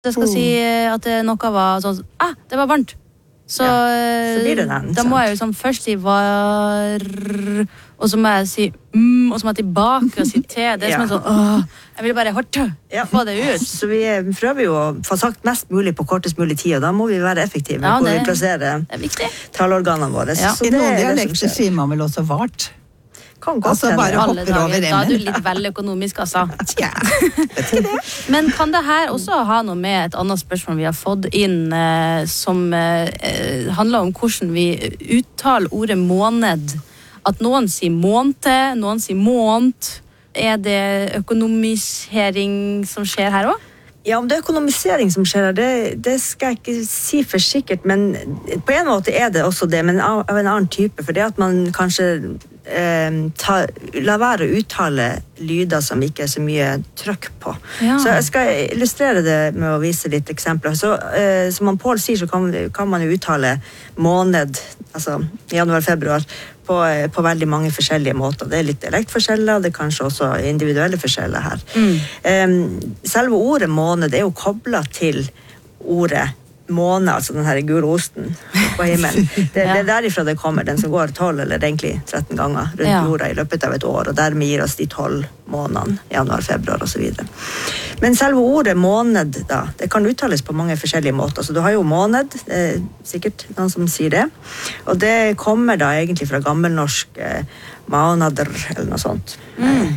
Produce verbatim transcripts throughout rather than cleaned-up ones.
Jeg skal si at det noe var sånn, ah, det var varmt. Så, ja, så blir det den. Da må jeg jo sånn først si var, og så må jeg si mm, og så må jeg tilbake og si te. Det er som en sånn, åh, jeg vil bare hørte, ja. få det ut. Så vi prøver jo å få sagt mest mulig på kortest mulig tid, og da må vi være effektive ja, hvor vi plasserer talorganene våre. Ja. I noen dialekter sier man vel også vart. Kan godt altså bare hopper over emmen. Da er du litt vel økonomisk, altså. Ja, vet ikke det. Men kan det her også ha noe med et annet spørsmål vi har fått inn, eh, som eh, handler om hvordan vi uttaler ordet måned? At noen sier måned, noen sier måned. Er det økonomisering som skjer her også? Ja, om det er økonomisering som skjer her, det, det skal jeg ikke si for sikkert, men på en måte er det også det, men av, av en annen type, for det at man kanskje eh, ta, la være å uttale lyder som ikke er så mye trykk på. Ja. Så jeg skal illustrere det med å vise litt eksempler. Så eh, som man Paul sier, så kan, kan man jo uttale måned, altså januar, februar, På, på veldig mange forskjellige måter. Det er litt dialektforskjeller, det er kanskje også individuelle forskjeller her. Mm. Um, selve ordet måned er jo koblet til ordet måne, altså den her gule osten på himmelen. Det, ja. det er derifra det kommer, den som går tolv eller egentlig tretten ganger rundt ja. jorda i løpet av et år, og dermed gir oss de tolv månedene, januar, februar og så videre. Men selve ordet måned, da, det kan uttales på mange forskjellige måter. Så du har jo måned, det er sikkert noen som sier det, og det kommer da egentlig fra gammelnorsk eh, månader, eller noe sånt. Mm.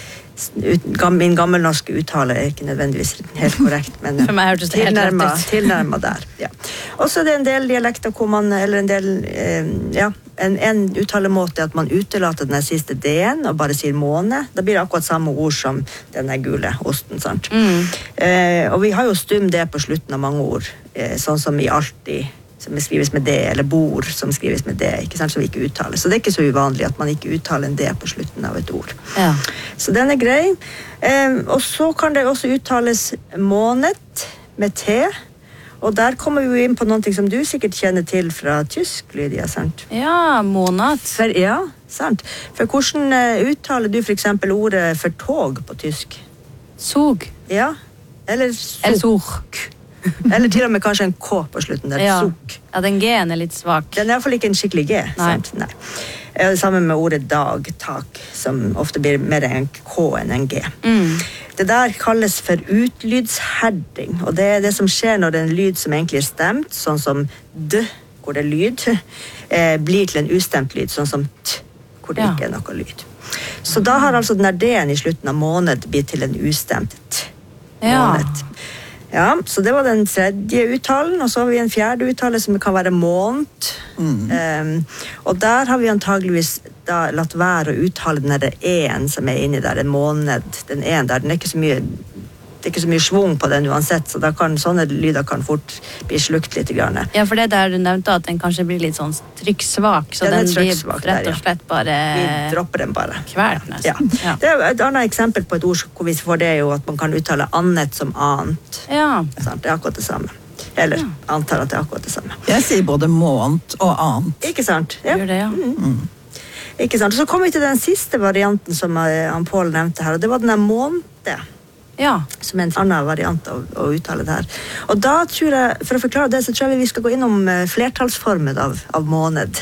Min gammelnorske uttale er ikke nødvendigvis helt korrekt, men tilnærmet, tilnærmet der. Ja. Og så er det en del dialekter hvor man, eller en del, eh, ja, en, en uttalemåte er at man utelater den siste D-en og bare sier måne. Da blir det akkurat samme ord som denne gule osten, sant? Mm. Eh, og vi har jo stum D på slutten av mange ord, eh, sånn som i alltid, som skrives med D, eller bord som skrives med D, ikke sant, som vi ikke uttaler. Så det er ikke så uvanlig at man ikke uttaler en D på slutten av et ord. Ja. Så den er grei. Eh, og så kan det også uttales måned med T, og der kommer vi inn på noe som du sikkert kjenner til fra tysk, Lydia, sant? Ja, måned. For, ja, sant. For hvordan uh, uttaler du for eksempel ordet for tog på tysk? Sog. Ja, eller sok. Eller sok. Eller til og med kanskje en K på slutten, der ja. sok. Ja, den G-en er litt svak. Den er i hvert fall ikke en skikkelig G. Nei. Sant? Nei. Det samme med ordet dag, tak, som ofte blir mer en K enn en G. Mm. Det der kalles for utlydsherding, og det er det som skjer når det er en lyd som egentlig er stemt, sånn som D, hvor det er lyd, eh, blir til en ustemt lyd, sånn som T, hvor det ja. ikke er noe lyd. Så da har altså den der D-en i slutten av måned blitt til en ustemt T. Måned. Ja. Ja, så det var den tredje uttalen, og så har vi en fjerde uttale som kan være måned. Mm. Um, og der har vi antageligvis da latt være å uttale den der E-en som er inni der, en måned, den E-en der, den er ikke så mye, det er ikke så mye svung på den uansett, så da kan sånne lyder kan fort bli slukt litt grann. Ja, for det der du nevnte at den kanskje blir litt sånn trykksvak, så den, den blir rett og slett bare... Vi dropper den bare. Kveld, nesten. Ja. Ja. Det er et annet eksempel på et ord hvor vi får det er jo at man kan uttale annet som annet. Ja. Det er akkurat det samme. Eller ja. antar at det er akkurat det samme. Jeg sier både måned og annet. Ikke sant? Ja. Gjør det, ja. Mm. Mm. Ikke sant? Og så kommer vi til den siste varianten som han Paul nevnte her, og det var den der måned. Ja. Som er en annen variant av å uttale det her. Og da tror jeg, for å forklare det, så tror jeg vi skal gå innom flertallsformen av, av måned.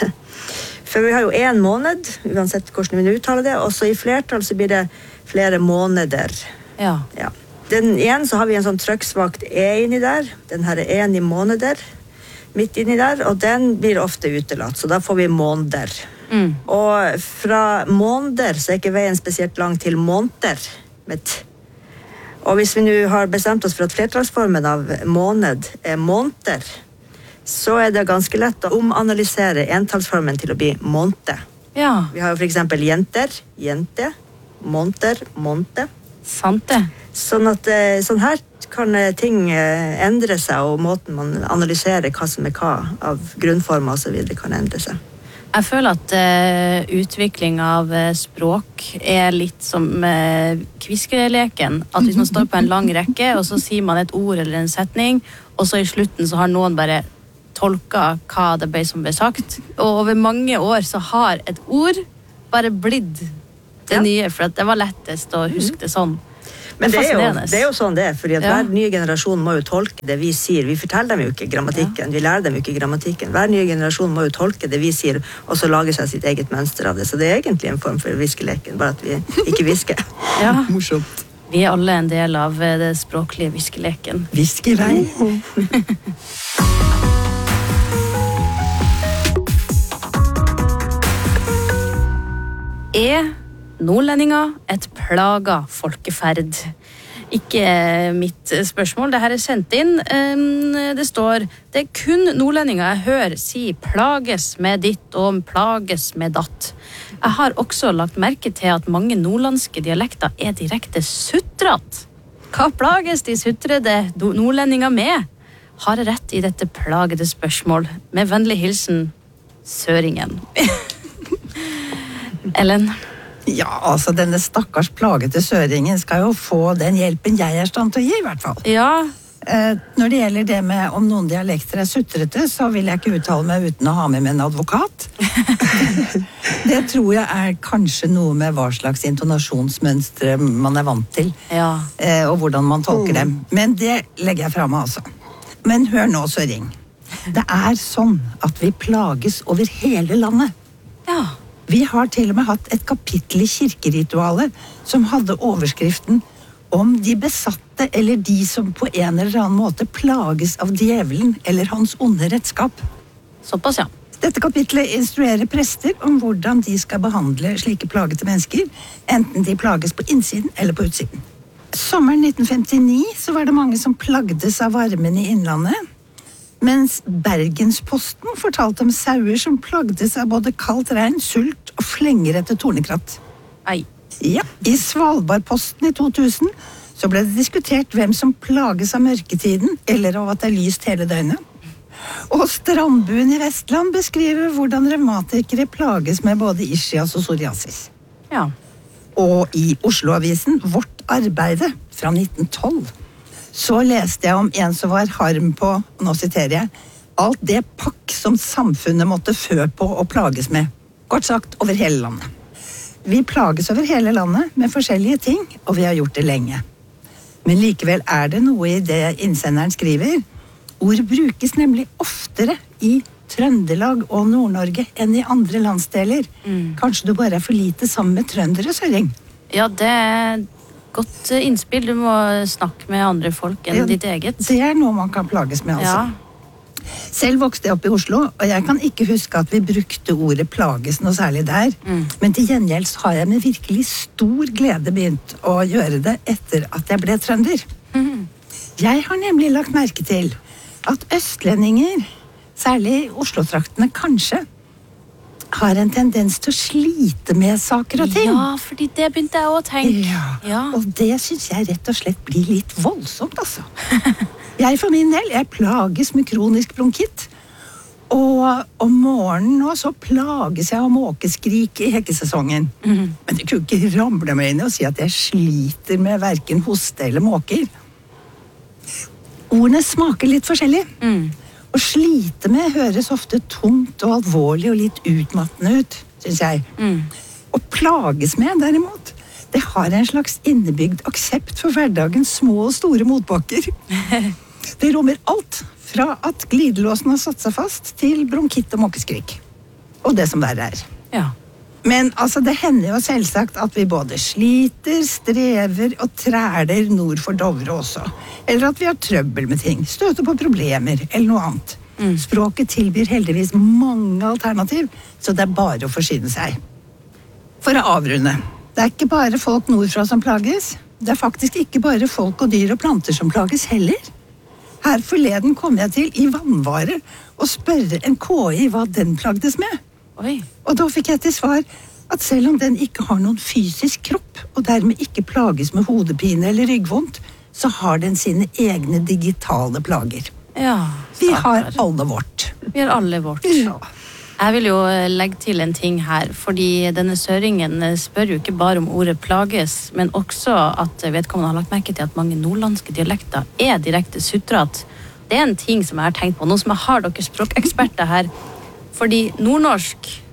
For vi har jo en måned, uansett hvordan vi uttaler det, og så i flertall så blir det flere måneder. Ja. Ja. Den igjen så har vi en sånn trykksvakt E inni der, den her er en i måneder, midt inni der, og den blir ofte utelatt, så da får vi måneder. Mm. Og fra måneder så er ikke veien spesielt lang til måneder, med t. Og hvis vi nå har bestemt oss for at flertallsformen av måned er måneder, så er det ganske lett å omanalysere entallsformen til å bli måned. Ja. Vi har jo for eksempel jenter, jente, måneder, måned. Sant det. Sånn at sånn her kan ting endre seg, og måten man analyserer hva som er hva av grunnformer og så videre kan endre seg. Jeg føler at uh, utvikling av uh, språk er litt som uh, kviskeleken. At hvis man står på en lang rekke, og så sier man et ord eller en setning, og så i slutten så har noen bare tolket hva det ble som ble sagt. Og over mange år så har et ord bare blitt det ja. nye, for at det var lettest å huske det sånn. Men det er, jo, fascinerende. det er jo sånn det er, fordi at Ja. hver nye generasjon må jo tolke det vi sier. Vi forteller dem jo ikke grammatikken, vi lærer dem jo ikke grammatikken. Hver nye generasjon må jo tolke det vi sier, og så lage seg sitt eget mønster av det. Så det er egentlig en form for viskeleken, bare at vi ikke visker. Ja, Morsomt. vi er alle en del av eh, det språklige viskeleken. Hvisk i vei. Er nordlendinger et plaga folkeferd? Ikke mitt spørsmål, det her er sendt inn. Um, Det står, det er kun nordlendinger jeg hører si plages med ditt og plages med datt. Jeg har også lagt merke til at mange nordlandske dialekter er direkte sutret. Hva plages de sutrede do- nordlendinger med? Har jeg rett i dette plagede spørsmål? Med vennlig hilsen, Søringen. Ellen? Ja, altså denne stakkars plagete søringen skal jo få den hjelpen jeg er i stand til å gi, i hvert fall. Ja, Eh, når det gjelder det med om noen dialekter er sutrete, så vil jeg ikke uttale meg uten å ha med meg en advokat. Det tror jeg er kanskje noe med hva slags intonasjonsmønstre man er vant til, ja. eh, og hvordan man tolker dem. Men det legger jeg fra meg, altså. Men hør nå, Søring. Det er sånn at vi plages over hele landet. Ja. Vi har til og med hatt et kapittel i kirkeritualet som hadde overskriften om de besatte eller de som på en eller annen måte plages av djevelen eller hans onde redskap. Såpass, ja. Dette kapitlet instruerer prester om hvordan de skal behandle slike plagete mennesker, enten de plages på innsiden eller på utsiden. Sommeren nitten femtini så var det mange som plagdes av varmen i innlandet, mens Bergensposten fortalte om sauer som plagdes av både kaldt regn, sult og flenger etter tornekratt. Ei. Ja, i Svalbardposten i to tusen så ble det diskutert hvem som plages av mørketiden, eller av at det er lyst hele døgnet. Og Strandbuen i Vestland beskriver hvordan revmatikere plages med både ischias og psoriasis. Ja. Og i Oslo-avisen Vårt Arbeide fra nitten tolv så leste jeg om en som var harm på, og nå siterer jeg, alt det pakk som samfunnet måtte fø på og plages med. Kort sagt, over hele landet. Vi plages over hele landet med forskjellige ting, og vi har gjort det lenge. Men likevel er det noe i det innsenderen skriver. Ord brukes nemlig oftere i Trøndelag og Nord-Norge enn i andre landsdeler. Mm. Kanskje du bare er for lite sammen med trøndere, Søring? Ja, det er godt innspill. Du må snakke med andre folk enn Ja, ditt eget. Det er noe man kan plages med, altså. Ja. Selv vokste jeg opp i Oslo, og jeg kan ikke huske at vi brukte ordet plages noe særlig der. Mm. Men til gjengjeld så har jeg med virkelig stor glede begynt å gjøre det etter at jeg ble trønder. Mhm. Jeg har nemlig lagt merke til at østlendinger, særlig Oslo-traktene kanskje, har en tendens til å slite med saker og ting. Ja, fordi det begynte jeg å tenke. Ja, Ja. og det synes jeg rett og slett blir litt voldsomt, altså. Jeg for min del, jeg plages med kronisk bronkitt. Og om morgenen nå så plages jeg av måkeskrik i hekkesesongen. Mhm. Men det kunne ikke ramle meg inn i å si at jeg sliter med hverken hoste eller måker. Ordene smaker litt forskjellig. Mm. Å slite med høres ofte tungt og alvorlig og litt utmattende ut, synes jeg. Mm. Å plages med, derimot, det har en slags innebygd aksept for hverdagens små og store motbakker. Det rommer alt, fra at glidelåsen har satt seg fast, til bronkitt og måkeskrik. Og det som verre er. Ja. Men altså, det hender jo selvsagt at vi både sliter, strever og træler nord for Dovre også. Eller at vi har trøbbel med ting, støter på problemer eller noe annet. Mm. Språket tilbyr heldigvis mange alternativ, så det er bare å forsyne seg. For å avrunde, det er ikke bare folk nordfra som plages. Det er faktisk ikke bare folk og dyr og planter som plages heller. Her forleden kom jeg til i vannvare og spørre en K I hva den plagdes med. Oi. Og da fikk jeg til svar at selv om den ikke har noen fysisk kropp, og dermed ikke plages med hodepine eller ryggvondt, så har den sine egne digitale plager. Ja, Vi har stakkar. alle vårt. Vi har alle vårt. Ja. Jeg vil jo legge til en ting her, fordi denne søringen spør jo ikke bare om ordet plages, men også at vedkommende har lagt merke til at mange nordlandske dialekter er direkte sutret. Det er en ting som jeg har tenkt på, noe som jeg har dere språkeksperter her. Fordi nordnorsk,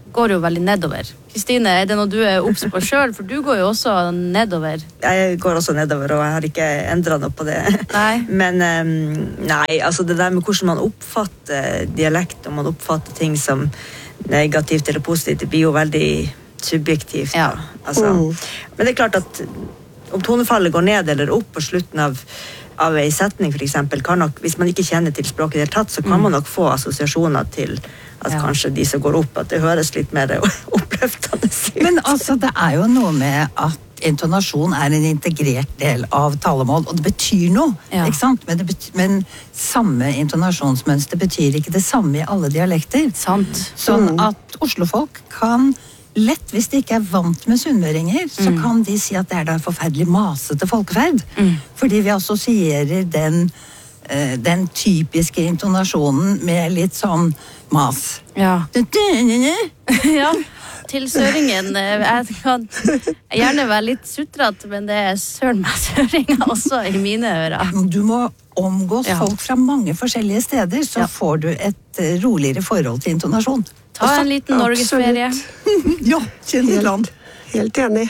går jo veldig nedover. Kristine, er det noe du er obs på selv? For du går jo også nedover. Jeg går også nedover, og jeg har ikke endret noe på det. Nei. Men um, nei, altså det der med hvordan man oppfatter dialekt, og man oppfatter ting som negativt eller positivt, det blir jo veldig subjektivt. Ja. Altså, Mm. Men det er klart at om tonefallet går ned eller opp på slutten av av en setning for eksempel, kan nok, hvis man ikke kjenner til språket i det hele tatt, så kan man nok få assosiasjoner til at Ja. kanskje de som går opp, at det høres litt mer oppløftende ut. Men altså, det er jo noe med at intonasjon er en integrert del av talemål, og det betyr noe, Ja. ikke sant? Men, det betyr, men samme intonasjonsmønster betyr ikke det samme i alle dialekter. Sant. Sånn at Oslofolk kan lett, hvis de ikke er vant med sunnmøringer, så kan de si at det er da en forferdelig masete folkeferd. Fordi vi assosierer den, eh, den typiske intonasjonen med litt sånn mas. Ja. Ja. Til søringen, eh, jeg kan gjerne være litt sutret, men det er søren meg søringer også i mine ører. Du må omgås Ja. folk fra mange forskjellige steder, så Ja. får du et eh, roligere forhold til intonasjon. Ta en liten norgesferie. Ja, kjenn ditt land. Helt enig.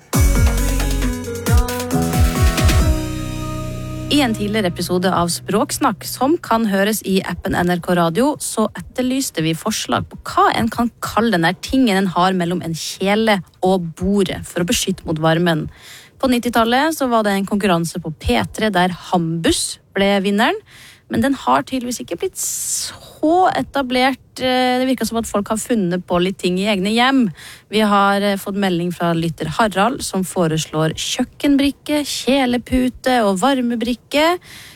I en tidligere episode av Språksnakk, som kan høres i appen N R K Radio, så etterlyste vi forslag på hva en kan kalle den der tingen en har mellom en kjele og bordet for å beskytte mot varmen. På nittitallet så var det en konkurranse på P tre der Hambus ble vinneren, men den har tydeligvis ikke blitt så etablert. Det virker som at folk har funnet på litt ting i egne hjem. Vi har fått melding fra lytter Harald, som foreslår kjøkkenbrikke, kjelepute og varmebrikke.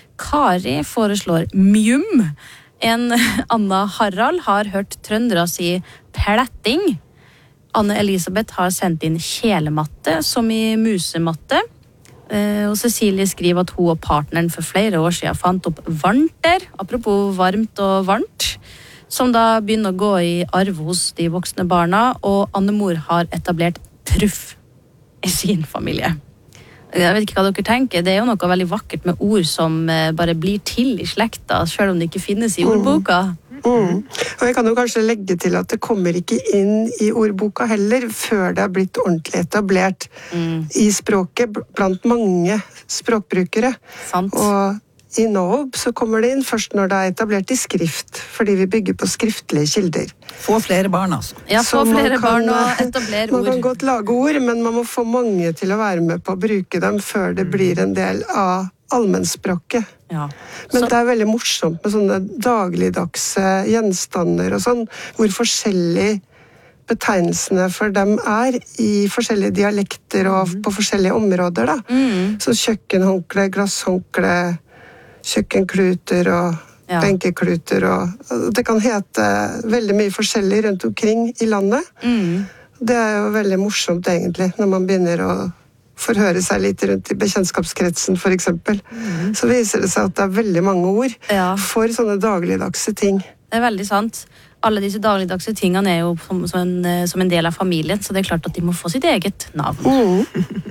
Kari foreslår mjum. En Anna Harald har hørt trøndere si pletting. Anne Elisabeth har sendt inn kjelematte, som i musematte. Eh, og Cecilie skriver at hun og partneren for flere år siden fant opp vanter, apropos varmt og varmt, som da begynner å gå i arv hos de voksne barna, og Annemor har etablert truff i sin familie. Jeg vet ikke hva dere tenker, det er jo noe veldig vakkert med ord som eh, bare blir til i slekta, selv om det ikke finnes i ordboka. Mm. Og jeg kan jo kanskje legge til at det kommer ikke inn i ordboka heller, før det er blitt ordentlig etablert Mm. i språket b- blant mange språkbrukere. Sant? Og i NOB så kommer det inn først når det er etablert i skrift, fordi vi bygger på skriftlige kilder. Få flere barn, altså. Ja, få Så man flere kan, barn og eh, etablere Man kan ord. godt lage ord, men man må få mange til å være med på å bruke dem før det blir en del av allmennspråket. Ja. Men Så- det er veldig morsomt med sånne dagligdagse gjenstander og sånn, hvor forskjellig betegnelsene for dem er i forskjellige dialekter og på forskjellige områder. Da. Mm. Så kjøkkenhåndkle, glasshåndkle, kjøkkenkluter og Ja. benkekluter. Og, og det kan hete veldig mye forskjellig rundt omkring i landet. Mm. Det er jo veldig morsomt egentlig, når man begynner å forhøre seg litt rundt i bekjentskapskretsen for eksempel. Så viser det seg at det er veldig mange ord Ja. for sånne dagligdagse ting. Det er veldig sant. Alle disse dagligdagse tingene er jo som, som, en, eh, som en del av familien, så det er klart at de må få sitt eget navn. Mm.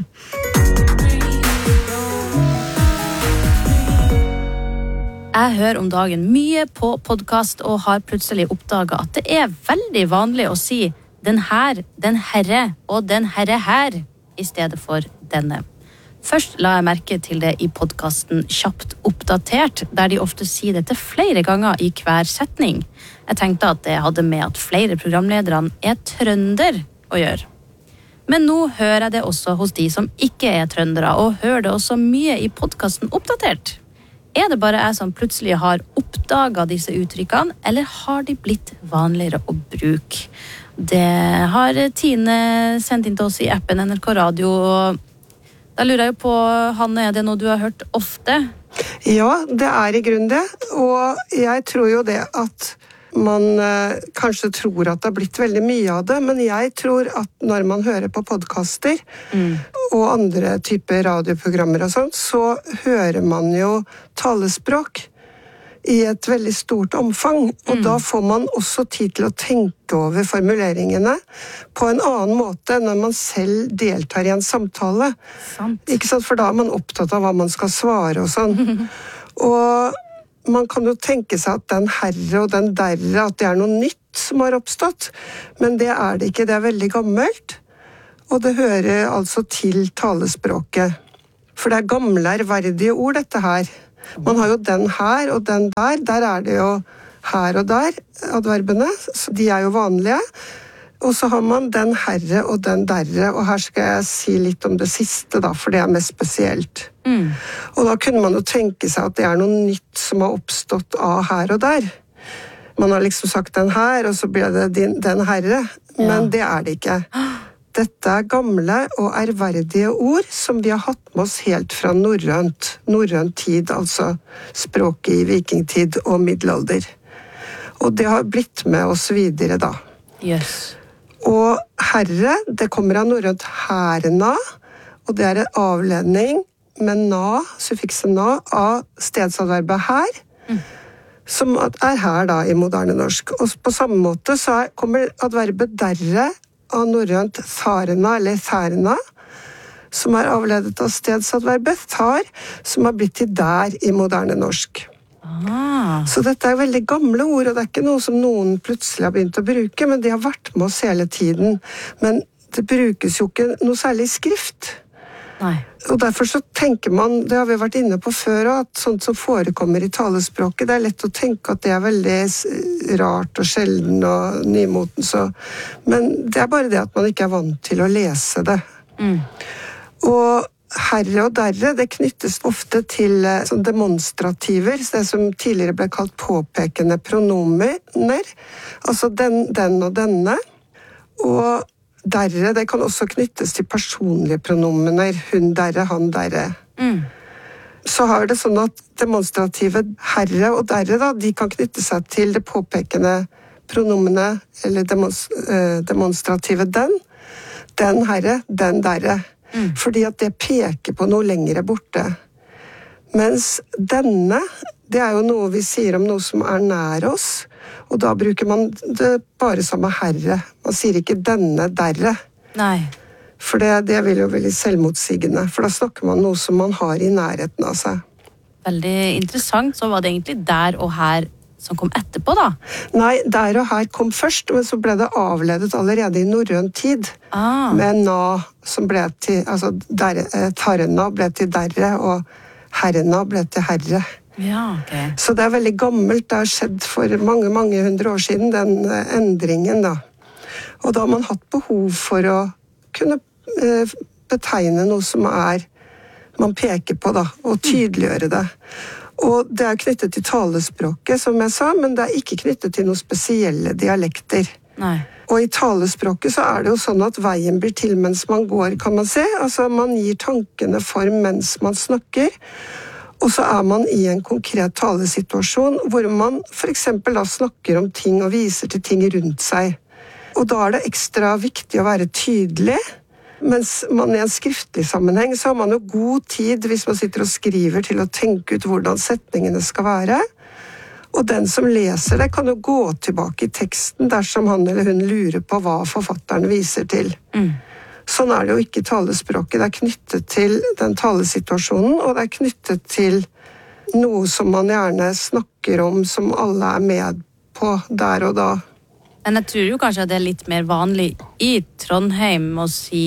Jeg hører om dagen mye på podcast og har plutselig oppdaget at det er veldig vanlig å si den her, den herre og den herre her i stedet for denne. Først la jeg merke til det i podcasten Kjapt oppdatert, der de ofte sier dette flere ganger i hver setning. Jeg tenkte at det hadde med at flere programlederne er trønder å gjøre. Men nå hører jeg det også hos de som ikke er trøndere, og hører det også mye i podcasten Oppdatert. Er det bare jeg som plutselig har oppdaget disse uttrykkene, eller har de blitt vanligere å bruke? Det har Tine sendt inn til oss i appen N R K Radio, og da lurer jeg jo på, Hanne, er det noe du har hørt ofte? Ja, det er i grunnen det. Og jeg tror jo det at man eh, kanskje tror at det har blitt veldig mye av det, men jeg tror at når man hører på podcaster og andre typer radioprogrammer og sånn, så hører man jo talespråk i et veldig stort omfang, og da får man også tid til å tenke over formuleringene på en annen måte når man selv deltar i en samtale. Sant. Ikke sant? For da er man opptatt av hva man skal svare og sånn. Og man kan jo tenke seg at den herre og den derre, at det er noe nytt. nytt som har oppstått, men det er det ikke. Det er veldig gammelt, og det hører altså til talespråket. For det er gamle, ærverdige ord, dette her. Man har jo den her og den der. Der er det jo her og der, adverbene, så de er jo vanlige. Og så har man den herre og den derre, og her skal jeg si litt om det siste, da, for det er mest spesielt. Mm. Og da kunne man jo tenke seg at det er noe nytt som har oppstått av her og der. Man har liksom sagt den her, og så blir det din, den herre, men ja. Det er det ikke. Dette er gamle og ærverdige ord som vi har hatt med oss helt fra norrønt, norrønt tid, altså språket i vikingtid og middelalder. Og det har blitt med oss videre da. Yes. Og herre, det kommer av norrønt herna, og det er en avledning med na, suffikset na, av stedsadverbet her, mm. som er her da i moderne norsk. Og på samme måte så kommer adverbet derre av norrønt tharna eller therna, som er avledet av stedsadverbet thar, som har blitt til der i moderne norsk. Ah. Så dette er veldig gamle ord, og det er ikke noe som noen plutselig har begynt å bruke, men de har vært med oss hele tiden. Men det brukes jo ikke noe særlig skrift. Nei. Og derfor så tenker man, det har vi vært inne på før, at sånt som forekommer i talespråket, det er lett å tenke at det er veldig rart og sjelden og nymoten, så. Men det er bare det at man ikke er vant til å lese det. Mm. Og herre og derre, det knyttes ofte til sånn demonstrativer, det som tidligere ble kalt påpekende pronomer, altså den, den og denne, og derre, det kan også knyttes til personlige pronomener, hun derre, han derre. Mm. Så har det sånn at demonstrative herre og derre, da, de kan knytte seg til det påpekende pronomene, eller demonstrative den, den herre, den derre. Mm. Fordi at det peker på noe lengre borte. Mens denne, det er jo noe vi sier om noe som er nær oss, og da bruker man det bare som herre. Man sier ikke denne derre. Nei. For det, det vil jo veldig selvmotsigende, for da snakker man noe som man har i nærheten av seg. Veldig interessant, så var det egentlig der og her som kom etterpå da? Nei, der og her kom først, men så ble det avledet allerede i norrøn tid. Ah. Med na, som ble til, altså der, tarna ble til derre, og herrena ble til herre. Ja, okay. Så det er veldig gammelt, det har skjedd for mange, mange hundre år siden, den endringen da. Og da har man hatt behov for å kunne eh, betegne noe som er, man peker på da, og tydeliggjøre det. Og det er knyttet til talespråket, som jeg sa, men det er ikke knyttet til noen spesielle dialekter. Nei. Og i talespråket så er det jo sånn at veien blir til mens man går, kan man se. Altså man gir tankene form mens man snakker, og så er man i en konkret talesituasjon hvor man for eksempel da snakker om ting og viser til ting rundt seg. Og da er det ekstra viktig å være tydelig, mens man i en skriftlig sammenheng så har man jo god tid hvis man sitter og skriver til å tenke ut hvordan setningene skal være. Og den som leser det kan jo gå tilbake i teksten dersom han eller hun lurer på hva forfatteren viser til. Mm. Sånn er det jo ikke i talespråket. Det er knyttet til den talesituasjonen, og det er knyttet til noe som man gjerne snakker om, som alle er med på der og da. Men jeg tror jo kanskje at det er litt mer vanlig i Trondheim å si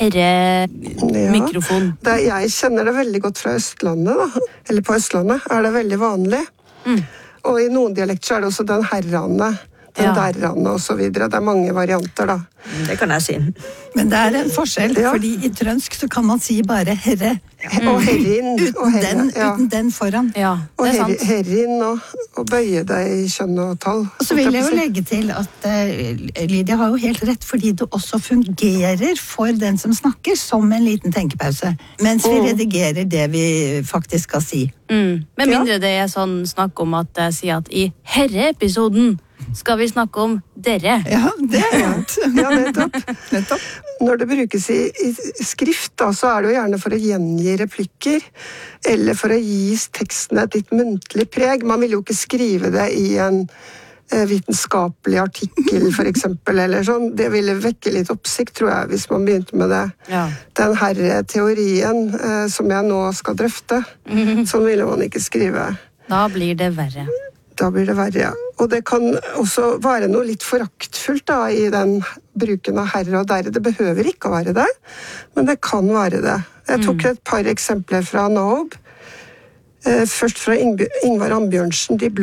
herre-mikrofon. Ja, jeg kjenner det veldig godt fra Østlandet, da. Eller på Østlandet er det veldig vanlig. Mm. Og i noen dialekter så er det også den herrane, den ja. derrane og så videre. Det er mange varianter da. Det kan jeg si. Men det er en forskjell, ja. Fordi i trønsk så kan man si bare herre. Mm. Og herrin. Uten, og herre, den, ja. uten den foran. Ja, det er sant. Og herrin og, og bøye deg i kjønn og tall. Og så vil jeg jo legge til at uh, Lydia har jo helt rett, fordi det også fungerer for den som snakker som en liten tenkepause. Mens vi redigerer det vi faktisk skal si. Mm. Men mindre det er sånn snakk om at jeg sier at i herre-episoden skal vi snakke om dere. Ja, det er sant. Ja, nettopp. nettopp. Når det brukes i, i skrift, da, så er det jo gjerne for å gjengi replikker, eller for å gi teksten et litt muntlig preg. Man vil jo ikke skrive det i en eh, vitenskapelig artikkel, for eksempel, eller sånn. Det ville vekke litt oppsikt, tror jeg, hvis man begynte med det. Ja. Den herre teorien eh, som jeg nå skal drøfte, mm-hmm. sånn ville man ikke skrive. Da blir det verre. Da blir det verre, ja. Og det kan også være noe litt foraktfullt da, i den bruken av herre og derre. Det behøver ikke å være det, men det kan være det. Jeg tok et par eksempler fra Naob. Først fra Ingvar Ambjørnsen, De blå